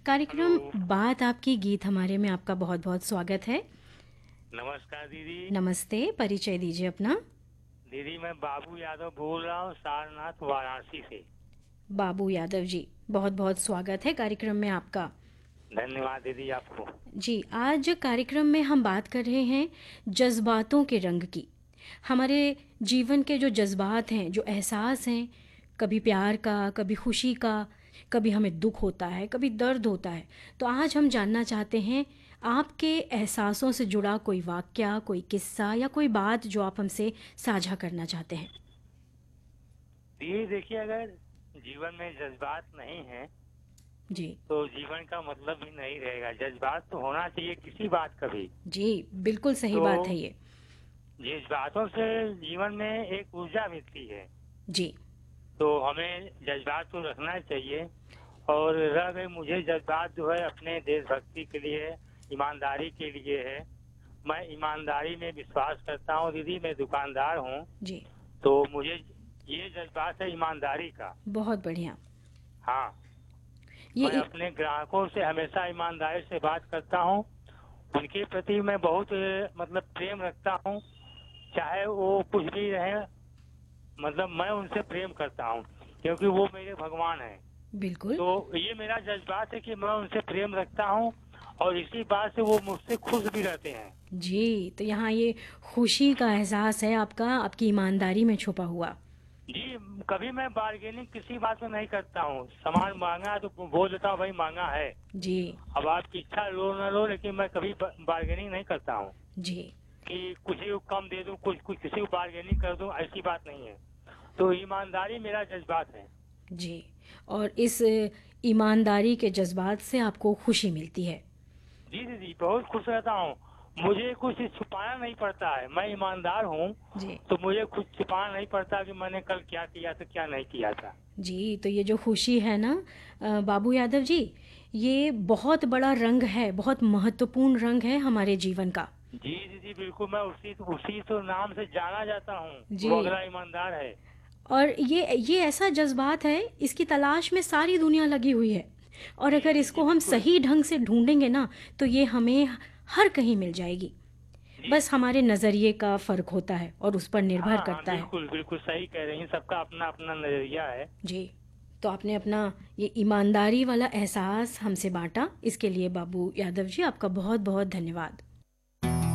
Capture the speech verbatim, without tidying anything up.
कार्यक्रम हेलो। बात आपकी गीत हमारे में आपका बहुत बहुत स्वागत है। नमस्कार दीदी। नमस्ते, परिचय दीजिए अपना। दीदी मैं बाबू यादव बोल रहा हूँ सारनाथ वाराणसी से। बाबू यादव जी, बहुत बहुत स्वागत है कार्यक्रम में आपका। धन्यवाद दीदी आपको। जी, आज कार्यक्रम में हम बात कर रहे हैं जज्बातों के रंग की। हमारे जीवन के जो जज्बात हैं, जो एहसास हैं, कभी प्यार का, कभी खुशी का, कभी हमें दुख होता है, कभी दर्द होता है। तो आज हम जानना चाहते हैं आपके एहसासों से जुड़ा कोई वाकया, कोई किस्सा या कोई बात जो आप हमसे साझा करना चाहते हैं। दीदी देखिए, अगर जीवन में जज्बात नहीं है जी तो जीवन का मतलब भी नहीं रहेगा। जज्बात तो होना चाहिए किसी बात का भी। जी, बिल्कुल सही तो बात है ये। जज्बातों से जीवन में एक ऊर्जा मिलती है। जी तो हमें जज्बात तो रखना चाहिए। और रह गए मुझे जज्बात जो है अपने देशभक्ति के लिए, ईमानदारी के लिए है। मैं ईमानदारी में विश्वास करता हूँ दीदी। मैं दुकानदार हूँ जी, तो मुझे ये जज्बात है ईमानदारी का। बहुत बढ़िया। हाँ, ये मैं इ- अपने ग्राहकों से हमेशा ईमानदारी से बात करता हूँ। उनके प्रति मैं बहुत अ, मतलब प्रेम रखता हूँ। चाहे वो कुछ भी रहे, मतलब मैं उनसे प्रेम करता हूँ क्योंकि वो मेरे भगवान हैं। बिल्कुल। तो ये मेरा जज्बात है कि मैं उनसे प्रेम रखता हूँ और इसी बात से वो मुझसे खुश भी रहते हैं। जी, तो यहाँ ये खुशी का एहसास है आपका, आपकी ईमानदारी में छुपा हुआ। जी, कभी मैं बार्गेनिंग किसी बात में नहीं करता हूँ। सामान मांगा है तो बोल देता हूँ भाई मांगा है। जी अब आपकी इच्छा लो ना लो, लेकिन मैं कभी बार्गेनिंग नहीं करता हूँ जी कि किसी को कम दे दूं, कुछ कुछ किसी को बार्गेनिंग कर दूं। ऐसी बात नहीं है। तो ईमानदारी मेरा जज्बात है। जी, और इस ईमानदारी के जज्बात से आपको खुशी मिलती है। जी दीदी, बहुत खुश रहता हूँ। मुझे कुछ छुपाना नहीं पड़ता है। मैं ईमानदार हूँ जी तो मुझे कुछ छुपाना नहीं पड़ता कि मैंने कल क्या किया था क्या नहीं किया था। जी, तो ये जो खुशी है ना अ, बाबू यादव जी, ये बहुत बड़ा रंग है, बहुत महत्वपूर्ण रंग है हमारे जीवन का। जी दीदी, बिल्कुल। मैं उसी उसी तो नाम से जाना जाता हूँ, जी, वो अगला ईमानदार है। और ये ये ऐसा जज्बात है, इसकी तलाश में सारी दुनिया लगी हुई है। और जी अगर दीदी इसको हम बिल्कुल। सही ढंग से ढूंढेंगे ना, तो ये हमें हर कहीं मिल जाएगी। जी बस हमारे नज़रिए का फ़र्क होता है और उस पर निर्भर हाँ हाँ, करता है। बिल्कुल बिल्कुल सही कह रही हैं। सबका अपना अपना नजरिया है। जी, तो आपने अपना ये ईमानदारी वाला एहसास हमसे बांटा, इसके लिए बाबू यादव जी आपका बहुत बहुत धन्यवाद।